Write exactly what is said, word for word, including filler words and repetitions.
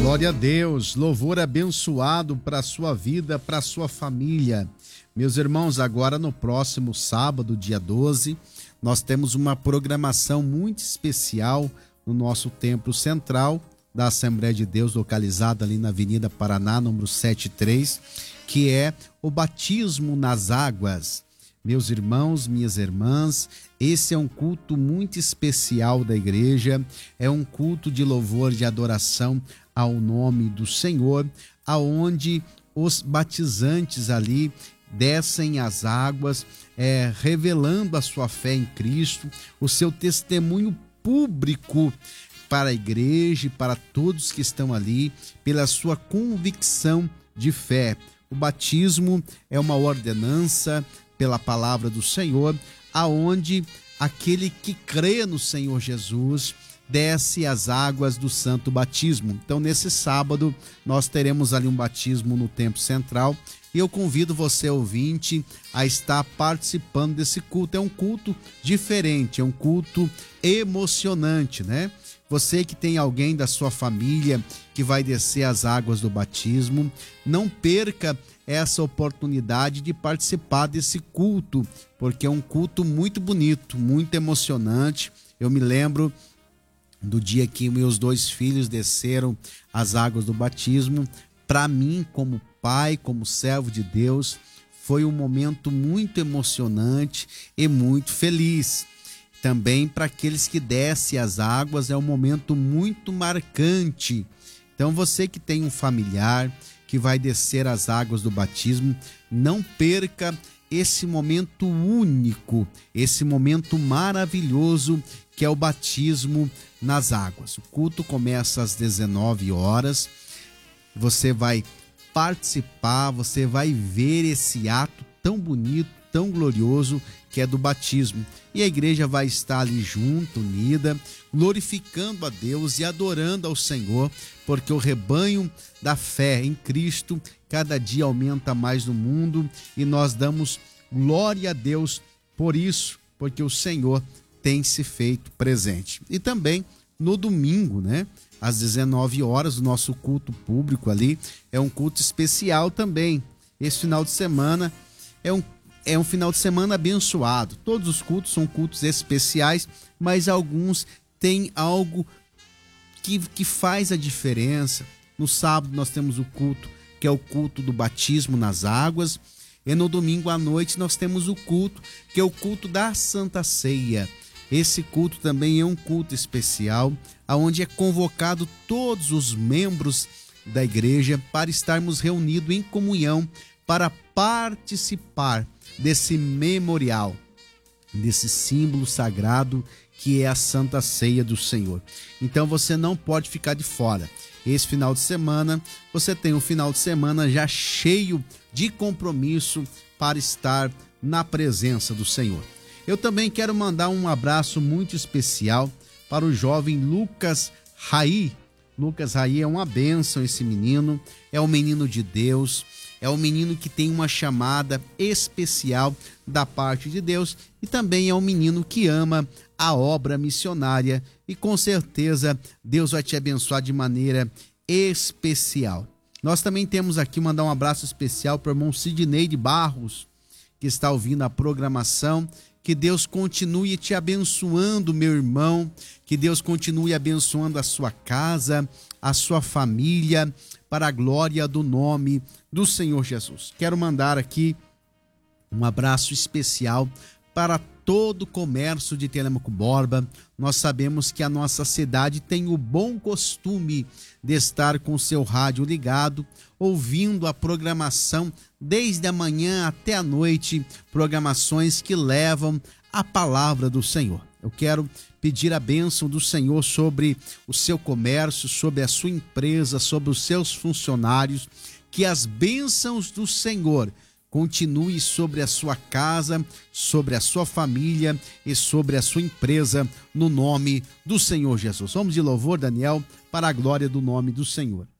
Glória a Deus, louvor abençoado para a sua vida, para a sua família. Meus irmãos, agora no próximo sábado, dia doze, nós temos uma programação muito especial no nosso templo central da Assembleia de Deus, localizada ali na Avenida Paraná, número setenta e três, que é o batismo nas águas. Meus irmãos, minhas irmãs, esse é um culto muito especial da igreja, é um culto de louvor, de adoração ao nome do Senhor, aonde os batizantes ali descem as águas, é, revelando a sua fé em Cristo, o seu testemunho público para a igreja e para todos que estão ali, pela sua convicção de fé. O batismo é uma ordenança pela palavra do Senhor, aonde aquele que crê no Senhor Jesus desce as águas do santo batismo. Então, nesse sábado, nós teremos ali um batismo no templo central e eu convido você, ouvinte, a estar participando desse culto. É um culto diferente, é um culto emocionante, né? Você que tem alguém da sua família que vai descer as águas do batismo, não perca essa oportunidade de participar desse culto, porque é um culto muito bonito, muito emocionante. Eu me lembro do dia que meus dois filhos desceram as águas do batismo. Para mim, como pai, como servo de Deus, foi um momento muito emocionante e muito feliz. Também para aqueles que descem as águas é um momento muito marcante. Então você que tem um familiar que vai descer as águas do batismo, não perca esse momento único, esse momento maravilhoso que é o batismo nas águas. O culto começa às dezenove horas, você vai participar, você vai ver esse ato tão bonito, tão glorioso que é do batismo. E a igreja vai estar ali junto, unida, glorificando a Deus e adorando ao Senhor, porque o rebanho da fé em Cristo cada dia aumenta mais no mundo e nós damos glória a Deus por isso, porque o Senhor tem se feito presente. E também no domingo, né? Às dezenove horas, o nosso culto público ali é um culto especial também. Esse final de semana é um É um final de semana abençoado. Todos os cultos são cultos especiais, mas alguns têm algo que, que faz a diferença. No sábado nós temos o culto, que é o culto do batismo nas águas. E no domingo à noite nós temos o culto, que é o culto da Santa Ceia. Esse culto também é um culto especial, onde é convocado todos os membros da igreja para estarmos reunidos em comunhão, para participar desse memorial, desse símbolo sagrado que é a Santa Ceia do Senhor. Então você não pode ficar de fora. Esse final de semana, você tem um final de semana já cheio de compromisso para estar na presença do Senhor. Eu também quero mandar um abraço muito especial para o jovem Lucas Raí. Lucas Raí é uma bênção, esse menino, é um menino de Deus, é um menino que tem uma chamada especial da parte de Deus e também é um menino que ama a obra missionária e com certeza Deus vai te abençoar de maneira especial. Nós também temos aqui, mandar um abraço especial para o irmão Sidney de Barros, que está ouvindo a programação. Que Deus continue te abençoando, meu irmão, que Deus continue abençoando a sua casa, a sua família, para a glória do nome do Senhor Jesus. Quero mandar aqui um abraço especial para todo o comércio de Telêmaco Borba. Nós sabemos que a nossa cidade tem o bom costume de estar com o seu rádio ligado, ouvindo a programação desde a manhã até a noite, programações que levam a palavra do Senhor. Eu quero pedir a bênção do Senhor sobre o seu comércio, sobre a sua empresa, sobre os seus funcionários, que as bênçãos do Senhor continue sobre a sua casa, sobre a sua família e sobre a sua empresa, no nome do Senhor Jesus. Vamos de louvor, Daniel, para a glória do nome do Senhor.